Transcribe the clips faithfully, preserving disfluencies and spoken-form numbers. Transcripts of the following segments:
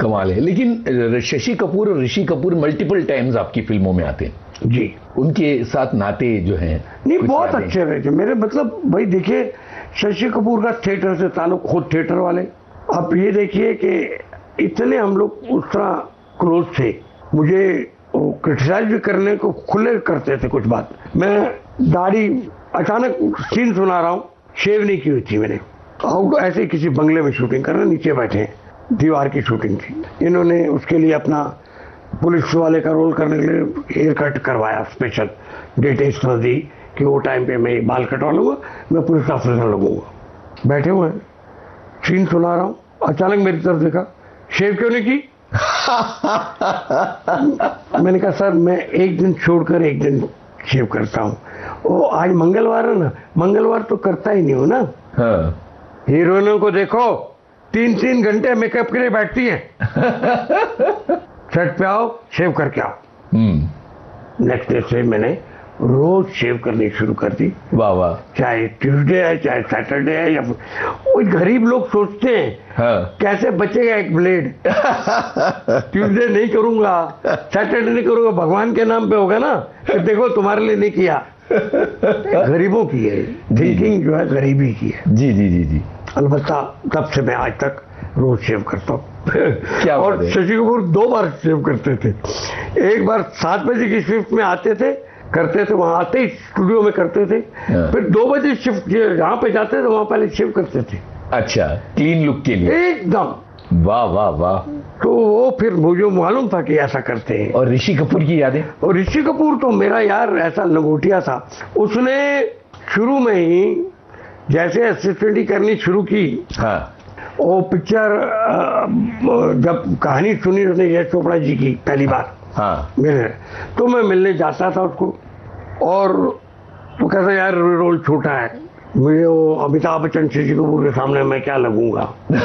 कमाल है। लेकिन शशि कपूर और ऋषि कपूर मल्टीपल टाइम्स आपकी फिल्मों में आते हैं जी, उनके साथ नाते जो हैं नहीं बहुत अच्छे रहे थे मेरे। मतलब भाई देखिए, शशि कपूर का थिएटर से ताल्लुक, खुद थिएटर वाले। आप ये देखिए कि इतने हम लोग उस तरह क्लोज थे, मुझे क्रिटिसाइज भी करने को खुले करते थे कुछ बात। मैं दाढ़ी, अचानक सीन सुना रहा हूँ, शेव नहीं की हुई थी मैंने, आउट ऐसे किसी बंगले में शूटिंग कर रहे, नीचे बैठे हैं, दीवार की शूटिंग थी। इन्होंने उसके लिए अपना पुलिस वाले का रोल करने के लिए हेयर कट करवाया, स्पेशल डेट एक्स्ट्रा दी कि वो टाइम पे मैं बाल कटवा लूँगा, मैं पुलिस ऑफिसर लगूंगा। बैठे हुए हैं, सीन सुना रहा हूँ, अचानक मेरी तरफ देखा, शेव क्यों नहीं की? मैंने कहा सर मैं एक दिन छोड़कर एक दिन शेव करता हूँ। ओ आज मंगलवार है ना, मंगलवार तो करता ही नहीं हो ना। हाँ। हीरोइनों को देखो तीन तीन घंटे मेकअप के लिए बैठती है। सेट पे आओ, शेव करके आओ। नेक्स्ट डे से मैंने रोज शेव करनी शुरू कर दी। वाह वाह। चाहे ट्यूसडे है चाहे सैटरडे है, या कोई गरीब लोग सोचते हैं हाँ। कैसे बचेगा एक ब्लेड। ट्यूसडे नहीं करूंगा, सैटरडे नहीं करूंगा, भगवान के नाम पे होगा ना, तो देखो तुम्हारे लिए नहीं किया। गरीबों की है थिंकिंग, जो है गरीबी की है। जी जी जी जी। अलबत्ता तब से मैं आज तक रोज शेव करता हूँ। क्या और शशि कपूर दो बार शेव करते थे। एक बार सात बजे की शिफ्ट में आते थे, करते थे, वहां आते ही स्टूडियो में करते थे। फिर दो बजे शिफ्ट जहाँ पे जाते थे वहां पहले शेव करते थे। अच्छा, क्लीन लुक के लिए एकदम। वाह वाह वाह। तो वो फिर मुझे मालूम था कि ऐसा करते हैं। और ऋषि कपूर की यादें? और ऋषि कपूर तो मेरा यार ऐसा लंगोटिया था, उसने शुरू में ही जैसे असिस्टेंट करनी शुरू की। हाँ। वो पिक्चर जब कहानी सुनी उसने यश चोपड़ा जी की पहली बार, हाँ, मेरे, तो मैं मिलने जाता था उसको, और वो कहता यार रोल छोटा है, मुझे वो अमिताभ बच्चन शशि कपूर के सामने मैं क्या लगूंगा।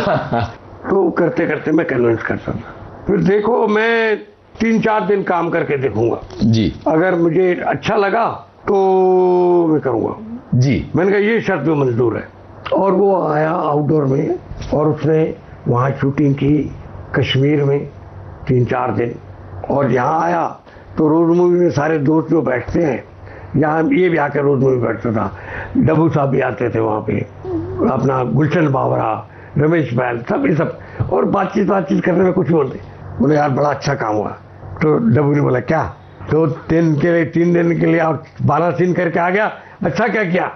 तो करते करते मैं कन्विंस करता था। फिर देखो मैं तीन चार दिन काम करके देखूंगा जी, अगर मुझे अच्छा लगा तो मैं करूंगा जी। मैंने कहा ये शर्त भी मंजूर है। और वो आया आउटडोर में और उसने वहाँ शूटिंग की कश्मीर में तीन चार दिन। और यहाँ आया तो रोज मूवी में सारे दोस्त जो बैठते हैं, यहाँ ये भी आकर रोज मूवी बैठता था, डब्बू साहब भी आते थे वहाँ पे, अपना गुलशन बावरा, रमेश बैल, सब ये सब, और बातचीत बातचीत करने में कुछ बोलते, बोले यार बड़ा अच्छा काम हुआ। तो डब्बू ने बोला क्या, तो दिन के लिए तीन दिन के लिए और बारह सीन करके आ गया, अच्छा क्या किया।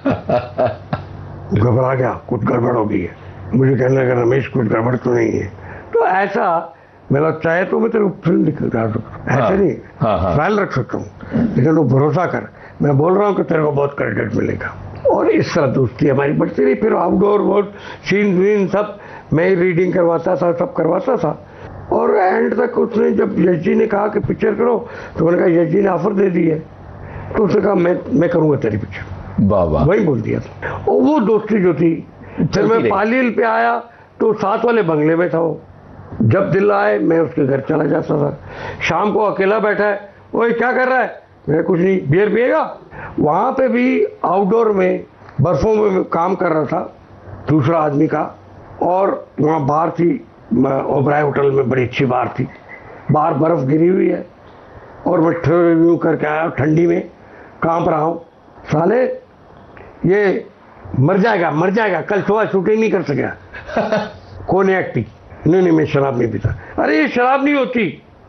घबरा गया, कुछ गड़बड़ हो गई है। मुझे कहने लगा रमेश कुछ गड़बड़ तो नहीं है। तो ऐसा मेरा चाहे तो मैं तेरे को फिल्म दिखा सकता, ऐसे नहीं ट्रायल रख सकता हूँ, लेकिन वो भरोसा कर, मैं बोल रहा हूँ कि तेरे को बहुत क्रेडिट मिलेगा। और इस तरह दोस्ती हमारी बढ़ती रही। फिर आउटडोर बहुत सीन वीन सब मैं रीडिंग करवाता था, सब करवाता था। और एंड तक उसने जब यश जी ने कहा कि पिक्चर करो, तो मैंने कहा यश जी ने ऑफर दे दी है, तो उसने कहा मैं मैं करूँगा तेरी पिक्चर। वाह वाह। वही बोल दिया था। और वो दोस्ती जो थी, फिर मैं पालील पे आया तो साथ वाले बंगले में था वो। जब दिल आए मैं उसके घर चला जाता था, शाम को अकेला बैठा है, ओए क्या कर रहा है, मैं कुछ नहीं, बियर पिएगा। वहाँ पे भी आउटडोर में बर्फों में काम कर रहा था दूसरा आदमी का, और वहाँ बार थी, ओबराय होटल में बड़ी अच्छी बार थी, बाहर बर्फ गिरी हुई है, और मैं रिव्यू करके आया, ठंडी में कांप रहा हूँ, साले ये मर जाएगा मर जाएगा, कल सुबह शूटिंग नहीं कर सकेगा। कौन है एक्टिंग? नहीं नहीं मैं शराब नहीं पीता। अरे ये शराब नहीं होती।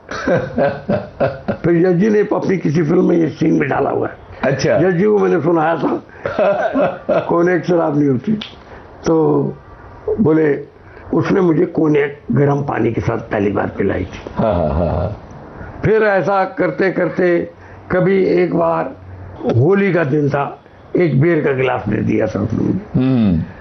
फिर यश जी ने अपनी किसी फिल्म में ये सीन में डाला हुआ है। अच्छा। यश जी को मैंने सुनाया था कोनेक शराब नहीं होती। तो बोले उसने मुझे कोनेक गर्म पानी के साथ पहली बार पिलाई थी। हाँ हाँ हाँ। फिर ऐसा करते करते कभी एक बार होली का दिन था, एक बियर का गिलास दे दिया था उसने।